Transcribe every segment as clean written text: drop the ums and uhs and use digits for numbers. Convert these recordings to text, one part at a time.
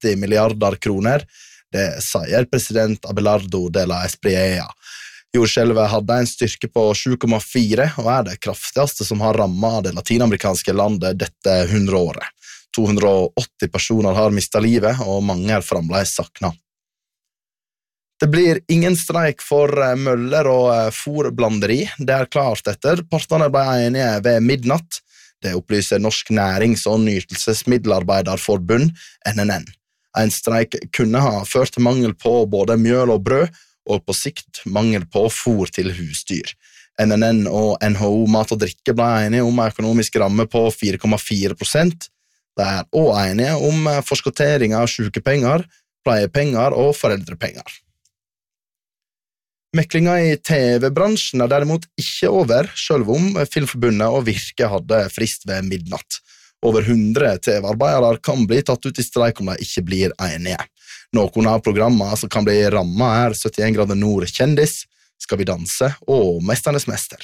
30 milliarder kroner. Det sier president Abelardo de la Espriella. Jordskjelvet hadde en styrke på 7,4 og det kraftigste som har rammet det latinamerikanske landet dette 100-året. 280 personer har mistet livet, og mange er fremdeles saknet. Det blir ingen streik for møller og fôrblanderi. Det klart etter. Partene ble enige ved midnatt. Det opplyser Norsk Nærings- og Nytelsesmiddelarbeiderforbund, NNN. En streik kunne ha ført til mangel på både mjøl og brød, og på sikt mangel på fôr til husdyr. NNN og NHO Mat og Drikke ble enige om en økonomisk ramme på 4,4%. De også enige om forskottering av sykepenger, pleiepenger og foreldrepenger. Meklinga i TV-bransjen derimot ikke over, selv om Filmforbundet og Virke hadde frist ved midnatt. Over 100 TV-arbeidere kan bli tatt ut i streik om de ikke blir enige. Noen av programmene som kan bli rammet 71 grader nord kjendis, Skal vi danse og Mesternes mester.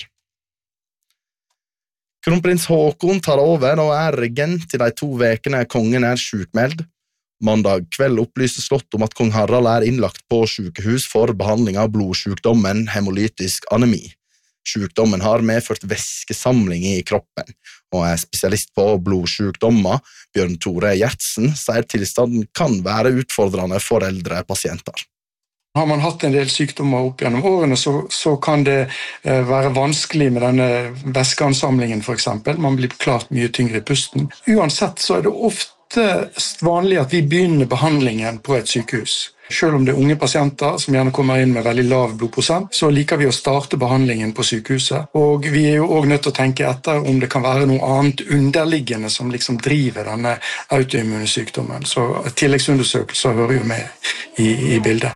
Kronprins Håkon tar over og regent i de 2 vekene kongen sjukmeld. Mandag kveld opplyser slott om at kong Harald innlagt på sykehus for behandling av blodsjukdommen hemolytisk anemi. Sjukdommen har medført væskesamling i kroppen, og spesialist på blodsjukdommer, Bjørn Tore Gjertsen, sier tilstanden kan være utfordrende for eldre pasienter. Har man hatt en del sykdommer opp gjennom årene, så kan det være vanskelig med denne væskeansamlingen for eksempel. Man blir klart mye tyngre i pusten. Uansett så det ofte vanlig at vi begynner behandlingen på et sykehus. Selv om det unge pasienter som gjerne kommer inn med veldig lav blodprosent, så liker vi å starte behandlingen på sykehuset. Og vi jo også nødt til å tenke etter om det kan være noe annet underliggende som liksom driver denne autoimmune sykdommen. Så tilleggsundersøkelser hører jo med i bildet.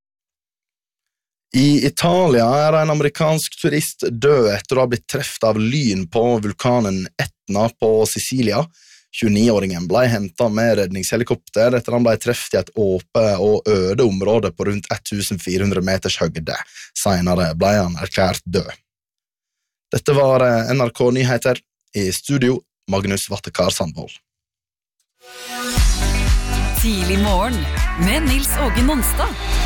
I Italia en amerikansk turist død etter å ha blitt treft av lyn på vulkanen Etna på Sicilia. 29-åringen ble hentet med redningshelikopter etter han ble treft i et åpent og øde område på rundt 1400 meters høgde. Senere ble han erklært død. Dette var NRK Nyheter. I studio, Magnus Vattekar Sandvold. Tidlig morgen med Nils Åge Nonstad.